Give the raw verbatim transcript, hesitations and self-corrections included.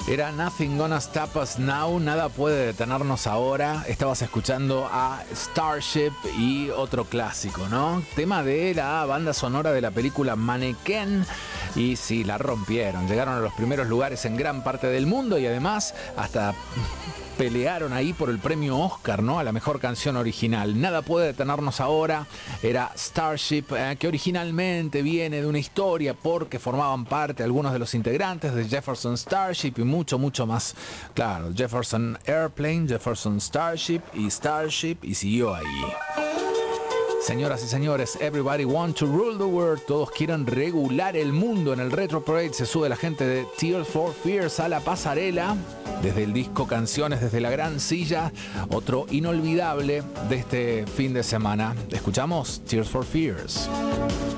Era Nothing Gonna Stop Us Now, nada puede detenernos ahora. Estabas escuchando a Starship y otro clásico, ¿no? Tema de la banda sonora de la película Mannequin. Y sí, la rompieron. Llegaron a los primeros lugares en gran parte del mundo y además hasta pelearon ahí por el premio Oscar, ¿no? A la mejor canción original. Nada puede detenernos ahora. Era Starship, eh, que originalmente viene de una historia porque formaban parte algunos de los integrantes de Jefferson Starship y mucho, mucho más. Claro, Jefferson Airplane, Jefferson Starship y Starship y siguió ahí. Señoras y señores, everybody want to rule the world. Todos quieren regular el mundo. En el Retro Parade se sube la gente de Tears for Fears a la pasarela. Desde el disco Canciones desde la Gran Silla. Otro inolvidable de este fin de semana. Escuchamos Tears for Fears.